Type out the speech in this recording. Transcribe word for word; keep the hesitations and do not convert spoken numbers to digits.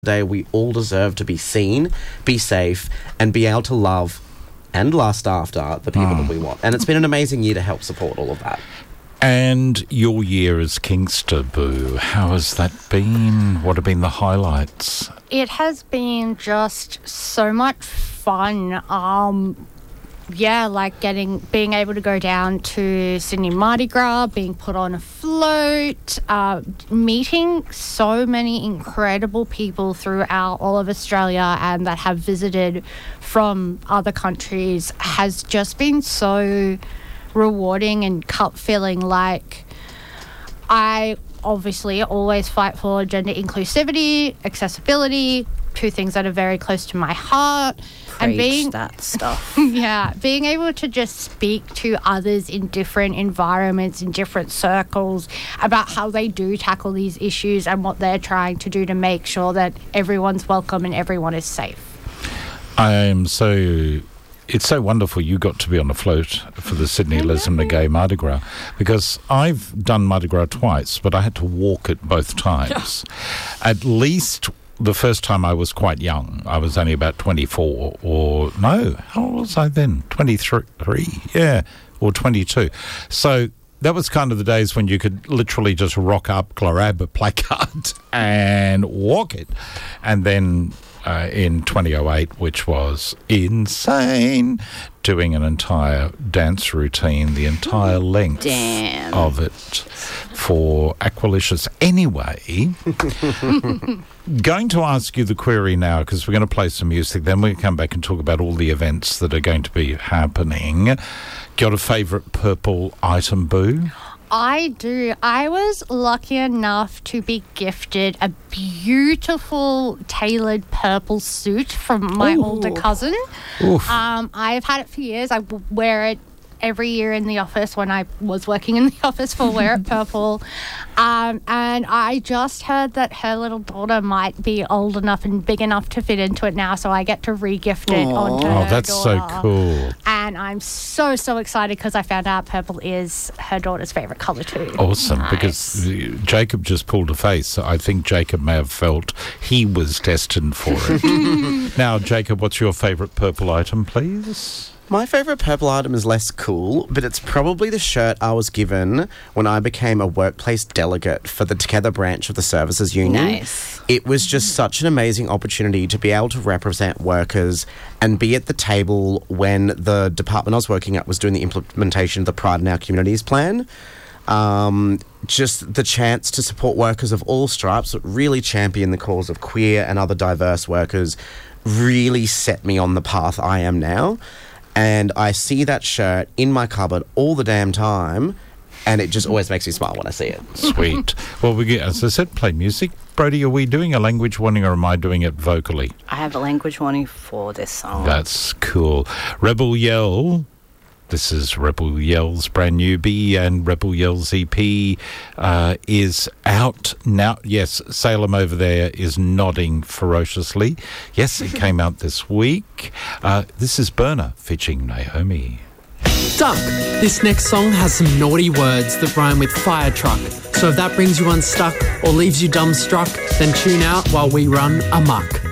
Day, we all deserve to be seen, be safe, and be able to love and lust after the people Mm. that we want. And it's been an amazing year to help support all of that. And your year as Kingster Boo, how has that been? What have been the highlights? It has been just so much fun. Um, yeah, like getting, being able to go down to Sydney Mardi Gras, being put on a float, uh, meeting so many incredible people throughout all of Australia and that have visited from other countries has just been so rewarding and cup filling. Like, I obviously always fight for gender inclusivity, accessibility, two things that are very close to my heart. Preach and being that stuff. yeah, being able to just speak to others in different environments, in different circles, about how they do tackle these issues and what they're trying to do to make sure that everyone's welcome and everyone is safe. I am so... It's so wonderful you got to be on a float for the Sydney Lismon Gay Mardi Gras, because I've done Mardi Gras twice, but I had to walk it both times. At least the first time I was quite young. I was only about twenty-four, or no, how old was I then? twenty-three, yeah, or twenty-two. So that was kind of the days when you could literally just rock up, grab a placard and walk it. And then uh, in twenty oh eight, which was insane, doing an entire dance routine, the entire length Damn. of it for Aqualicious. Anyway, going to ask you the query now, because we're going to play some music, then we'll come back and talk about all the events that are going to be happening. Got a favourite purple item, Boo? I do. I was lucky enough to be gifted a beautiful tailored purple suit from my Ooh. older cousin. Oof. Um, I've had it for years. I w- wear it every year in the office when I was working in the office for Wear It Purple. Um, and I just heard that her little daughter might be old enough and big enough to fit into it now, so I get to re-gift it Aww. onto Oh, her that's so daughter. cool. And I'm so, so excited because I found out purple is her daughter's favourite colour too. Awesome, Nice. because uh, Jacob just pulled a face. I think Jacob may have felt he was destined for it. Now, Jacob, what's your favourite purple item, please? My favourite purple item is less cool, but it's probably the shirt I was given when I became a workplace delegate for the Together branch of the Services Union. Nice. It was just such an amazing opportunity to be able to represent workers and be at the table when the department I was working at was doing the implementation of the Pride in Our Communities plan. Um, just the chance to support workers of all stripes that really champion the cause of queer and other diverse workers really set me on the path I am now. And I see that shirt in my cupboard all the damn time, and it just always makes me smile when I see it. Sweet. Well, we get, as I said, play music. Brody, are we doing a language warning or am I doing it vocally? I have a language warning for this song. That's cool. Rebel Yell. This is Rebel Yell's brand new B, and Rebel Yell's E P uh, is out now. Yes, Salem over there is nodding ferociously. Yes, it came out this week. Uh, this is Burner featuring Naomi. Stuck. This next song has some naughty words that rhyme with fire truck. So if that brings you unstuck or leaves you dumbstruck, then tune out while we run amok.